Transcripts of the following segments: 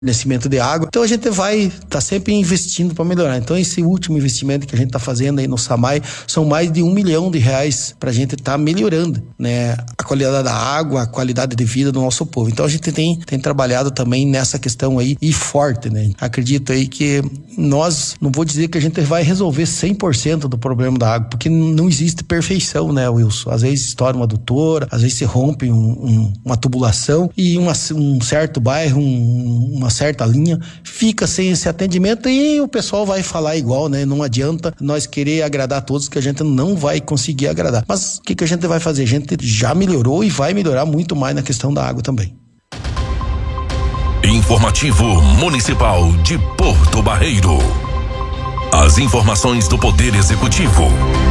fornecimento de água. Então a gente vai estar sempre investindo para melhorar. Então esse último investimento que a gente está fazendo aí no SAMAI são mais de R$1 milhão para a gente estar melhorando, né, a qualidade da água, a qualidade de vida do nosso povo. Então a gente tem trabalhado também nessa questão aí e forte, né? Acredito aí que nós, não vou dizer que a gente vai resolver 100% do problema da água, porque não existe perfeição, né, Wilson? Às vezes estoura uma adutora, às vezes se rompe uma tubulação e um certo bairro, uma certa linha fica sem esse atendimento e o pessoal vai falar igual, né? Não adianta nós querer agradar a todos, que a gente não vai conseguir agradar. Mas o que a gente vai fazer? A gente já melhorou e vai melhorar muito mais na questão da água também. Informativo Municipal de Porto Barreiro. As informações do Poder Executivo.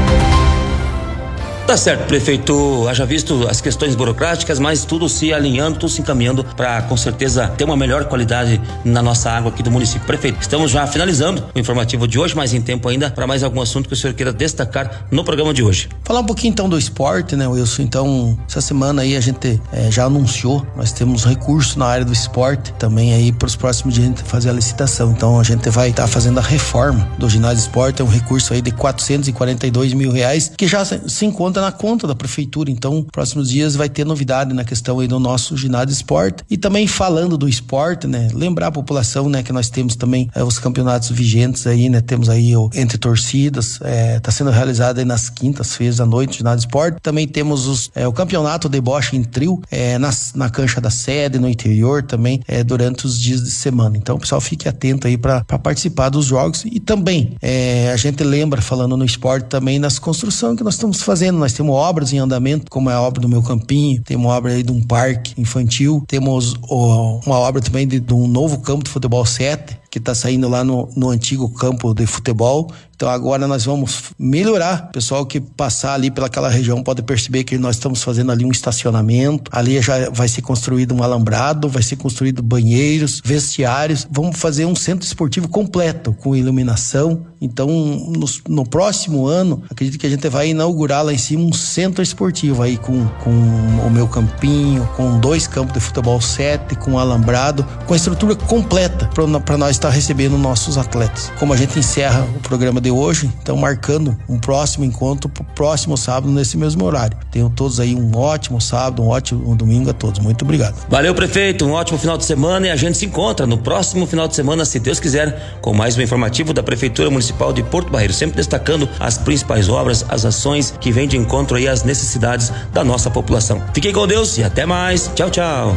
Tá certo, prefeito, haja visto as questões burocráticas, mas tudo se alinhando, tudo se encaminhando para, com certeza, ter uma melhor qualidade na nossa água aqui do município. Prefeito, estamos já finalizando o informativo de hoje, mas em tempo ainda para mais algum assunto que o senhor queira destacar no programa de hoje. Falar um pouquinho então do esporte, né, Wilson? Então, essa semana aí a gente já anunciou, nós temos recurso na área do esporte também aí para os próximos dias a gente fazer a licitação. Então a gente vai estar fazendo a reforma do ginásio de esporte, é um recurso aí de R$442 mil, que já se encontra na conta da prefeitura. Então, próximos dias vai ter novidade na questão aí do nosso ginásio de esporte. E também falando do esporte, né, lembrar a população, né, que nós temos também os campeonatos vigentes aí, né, temos aí o entre torcidas, tá sendo realizado aí nas quintas-feiras à noite, ginásio de esporte. Também temos o campeonato de bocha em trio, na cancha da sede, no interior também, durante os dias de semana. Então, o pessoal fique atento aí para participar dos jogos. E também, a gente lembra, falando no esporte também, nas construções que nós estamos fazendo. Nós temos obras em andamento, como é a obra do Meu Campinho, temos obra aí de um parque infantil, temos uma obra também de um novo campo de futebol 7, que está saindo lá no antigo campo de futebol. Então agora nós vamos melhorar. O pessoal que passar ali pelaquela região pode perceber que nós estamos fazendo ali um estacionamento, ali já vai ser construído um alambrado, vai ser construído banheiros, vestiários. Vamos fazer um centro esportivo completo, com iluminação. Então no próximo ano, acredito que a gente vai inaugurar lá em cima um centro esportivo aí com o Meu Campinho, com 2 campos de futebol 7, com alambrado, com a estrutura completa para nós estar recebendo nossos atletas. Como a gente encerra o programa de hoje, então marcando um próximo encontro pro próximo sábado nesse mesmo horário. Tenham todos aí um ótimo sábado, um ótimo domingo a todos. Muito obrigado. Valeu, prefeito, um ótimo final de semana e a gente se encontra no próximo final de semana, se Deus quiser, com mais um informativo da Prefeitura Municipal de Porto Barreiro, sempre destacando as principais obras, as ações que vêm de encontro aí às necessidades da nossa população. Fiquem com Deus e até mais. Tchau, tchau.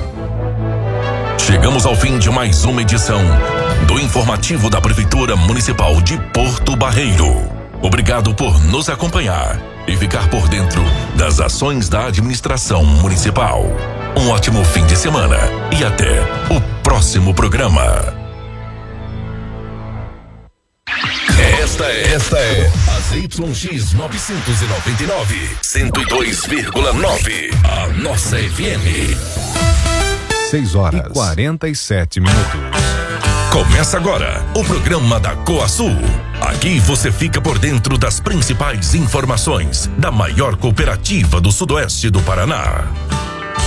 Chegamos ao fim de mais uma edição do informativo da Prefeitura Municipal de Porto Barreiro. Obrigado por nos acompanhar e ficar por dentro das ações da administração municipal. Um ótimo fim de semana e até o próximo programa. Esta é a ZYX 999, 102,9, a nossa FM. 6h47. Começa agora o programa da Coasul. Aqui você fica por dentro das principais informações da maior cooperativa do Sudoeste do Paraná.